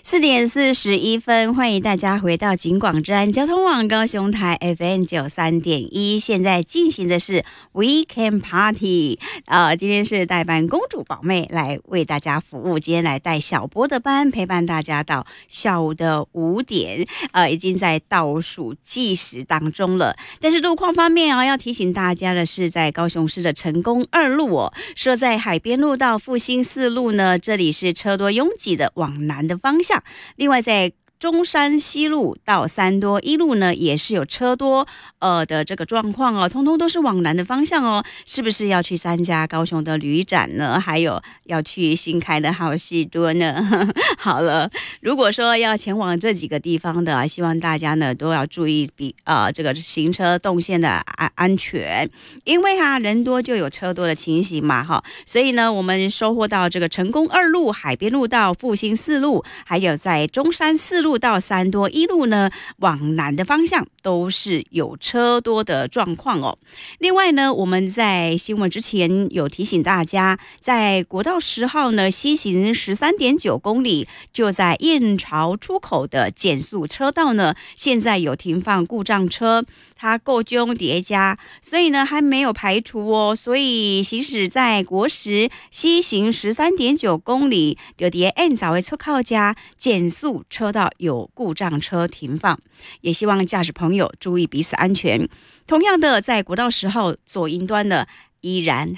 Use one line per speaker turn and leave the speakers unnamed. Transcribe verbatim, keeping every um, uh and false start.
四点四十一分，欢迎大家回到警广之安交通网高雄台 F M 九三点一，现在进行的是 Weekend Party， 呃，今天是代班公主宝妹来为大家服务，今天来带小波的班，陪伴大家到下午的五点，呃，已经在倒数计时当中了。但是路况方面啊，要提醒大家的是，在高雄市的成功二路哦，设在海边路到复兴四路呢，这里是车多拥挤的往南的方向。另外，在中山西路到三多一路呢，也是有车多呃的这个状况哦，通通都是往南的方向哦。是不是要去参加高雄的旅展呢？还有要去新开的好事多呢？好了，如果说要前往这几个地方的，希望大家呢都要注意比呃这个行车动线的安安全，因为哈、啊、人多就有车多的情形嘛哈，所以呢我们收获到这个成功二路、海边路到复兴四路，还有在中山四路到三多一路呢，往南的方向都是有车多的状况哦。另外呢，我们在新闻之前有提醒大家，在国道十号呢，西行十三点九公里，就在燕巢出口的减速车道呢，现在有停放故障车，它构中叠加，所以呢还没有排除哦。所以行驶在国十西行十三点九公里，就在燕巢的出口家减速车道有故障车停放，也希望驾驶朋友注意彼此安全。同样的，在国道十号左营端的依然